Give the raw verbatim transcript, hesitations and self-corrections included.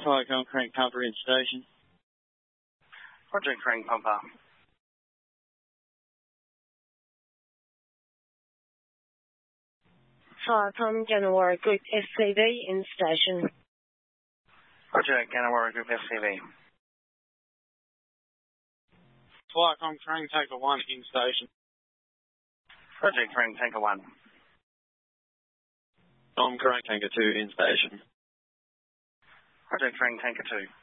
Flycom Crank Pumper in station. Roger, Crank Pumper. Flycom Ganawara Group S C V in station. Roger, Ganawara Group S C V. Flycom Crank Tanker one in station. Roger, Crank Tanker one. Tom Crank Tanker two in station. Roger, Crank Tanker two.